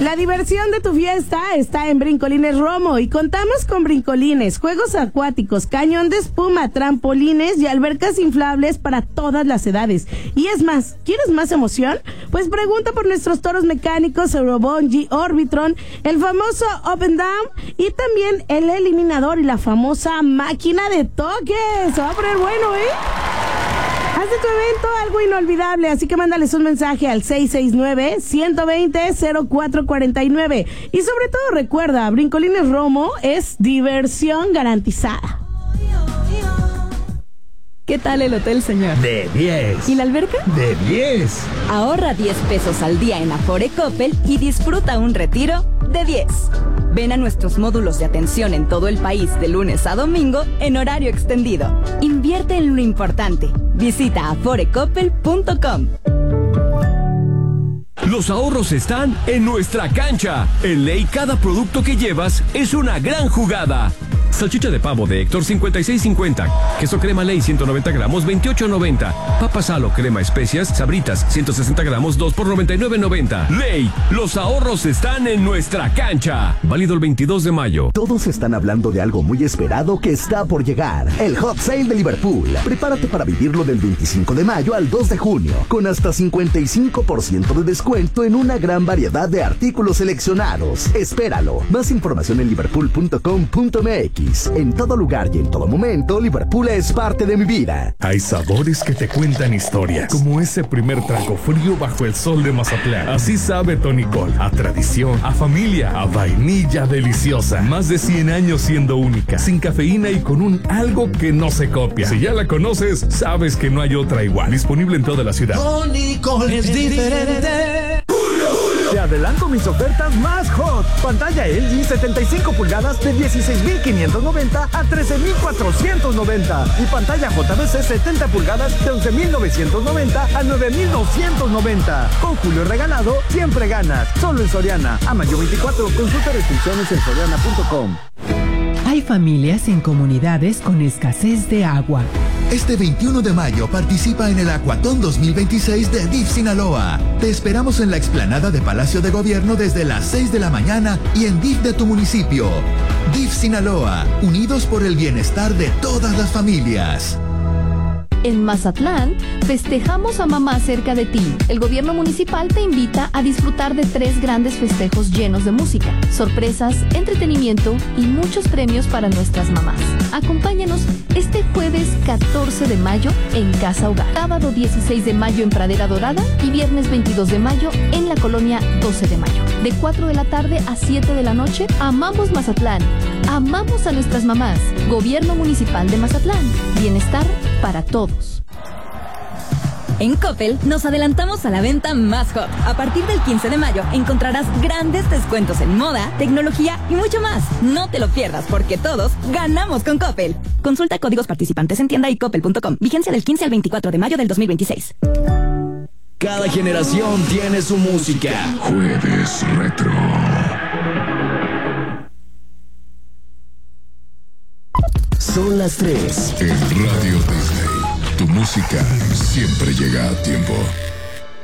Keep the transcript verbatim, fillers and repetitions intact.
La diversión de tu fiesta está en Brincolines Romo y contamos con brincolines, juegos acuáticos, cañón de espuma, trampolines y albercas inflables para todas las edades. Y es más, ¿quieres más emoción? Pues pregunta por nuestros toros mecánicos Eurobungee, Orbitron, el famoso Up and Down y también el eliminador y la famosa máquina de toques. Se va a poner bueno, ¿eh? Haz de tu evento algo inolvidable, así que mándales un mensaje al seis seis nueve, uno dos cero, cero cuatro cuatro nueve. Y sobre todo recuerda, Brincolines Romo es diversión garantizada. ¿Qué tal el hotel, señor? De diez. ¿Y la alberca? De diez. Ahorra diez pesos al día en Afore Coppel y disfruta un retiro de diez. Ven a nuestros módulos de atención en todo el país de lunes a domingo en horario extendido. Invierte en lo importante. Visita afore coppel punto com. Los ahorros están en nuestra cancha. En Ley, cada producto que llevas es una gran jugada. Salchicha de pavo de Héctor cincuenta y seis cincuenta. Queso crema Ley ciento noventa gramos veintiocho noventa. Papa Salo crema especias Sabritas ciento sesenta gramos dos por noventa y nueve noventa. Ley, los ahorros están en nuestra cancha. Válido el veintidós de mayo. Todos están hablando de algo muy esperado que está por llegar. El Hot Sale de Liverpool. Prepárate para vivirlo del veinticinco de mayo al dos de junio. Con hasta cincuenta y cinco por ciento de descuento en una gran variedad de artículos seleccionados. Espéralo. Más información en liverpool punto com punto m x. En todo lugar y en todo momento, Liverpool es parte de mi vida. Hay sabores que te cuentan historias, como ese primer trago frío bajo el sol de Mazatlán. Así sabe Tonicol, a tradición, a familia, a vainilla deliciosa. Más de cien años siendo única, sin cafeína y con un algo que no se copia. Si ya la conoces, sabes que no hay otra igual. Disponible en toda la ciudad. Tonicol es diferente. Te adelanto mis ofertas más hot. Pantalla L G setenta y cinco pulgadas de dieciséis mil quinientos noventa a trece mil cuatrocientos noventa. Y pantalla J V C setenta pulgadas de once mil novecientos noventa a nueve mil doscientos noventa. Con Julio regalado, siempre ganas. Solo en Soriana. A mayo veinticuatro, consulta restricciones en soriana punto com. Hay familias en comunidades con escasez de agua. Este veintiuno de mayo participa en el Acuatón dos mil veintiséis de D I F Sinaloa. Te esperamos en la explanada de Palacio de Gobierno desde las seis de la mañana y en D I F de tu municipio. D I F Sinaloa, unidos por el bienestar de todas las familias. En Mazatlán, festejamos a mamá cerca de ti. El gobierno municipal te invita a disfrutar de tres grandes festejos llenos de música, sorpresas, entretenimiento y muchos premios para nuestras mamás. Acompáñanos este jueves catorce de mayo en Casa Hogar, sábado dieciséis de mayo en Pradera Dorada y viernes veintidós de mayo en la colonia doce de mayo. De cuatro de la tarde a siete de la noche, amamos Mazatlán, amamos a nuestras mamás. Gobierno Municipal de Mazatlán, bienestar para todos. En Coppel nos adelantamos a la venta más hot. A partir del quince de mayo encontrarás grandes descuentos en moda, tecnología y mucho más. No te lo pierdas porque todos ganamos con Coppel. Consulta códigos participantes en tienda y coppel punto com. Vigencia del quince al veinticuatro de mayo del dos mil veintiséis. Cada generación tiene su música. Jueves Retro. Son las tres. En Radio Disney, tu música siempre llega a tiempo.